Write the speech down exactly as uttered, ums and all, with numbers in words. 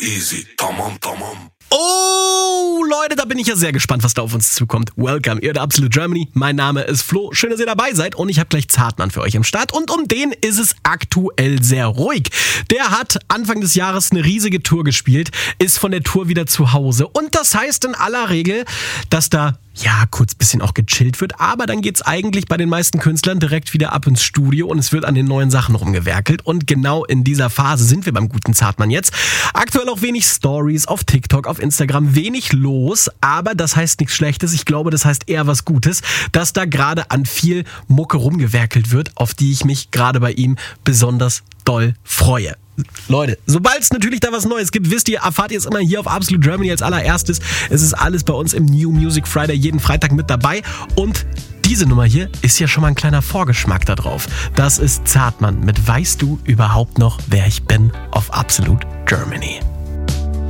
easy, tamam, tamam. Oh, Leute, da bin ich ja sehr gespannt, was da auf uns zukommt. Welcome, ihr der Absolute Germany. Mein Name ist Flo. Schön, dass ihr dabei seid. Und ich habe gleich Zartmann für euch am Start. Und um den ist es aktuell sehr ruhig. Der hat Anfang des Jahres eine riesige Tour gespielt, ist von der Tour wieder zu Hause. Und das heißt in aller Regel, dass da ja kurz ein bisschen auch gechillt wird. Aber dann geht's eigentlich bei den meisten Künstlern direkt wieder ab ins Studio und es wird an den neuen Sachen rumgewerkelt. Und genau in dieser Phase sind wir beim guten Zartmann jetzt. Aktuell auch wenig Stories auf TikTok, auf Instagram, wenig los. Aber das heißt nichts Schlechtes. Ich glaube, das heißt eher was Gutes, dass da gerade an viel Mucke rumgewerkelt wird, auf die ich mich gerade bei ihm besonders doll freue. Leute, sobald es natürlich da was Neues gibt, wisst ihr, erfahrt ihr es immer hier auf Absolute Germany als allererstes. Es ist alles bei uns im New Music Friday jeden Freitag mit dabei. Und diese Nummer hier ist ja schon mal ein kleiner Vorgeschmack da drauf. Das ist Zartmann mit Weißt du überhaupt noch, wer ich bin auf Absolute Germany.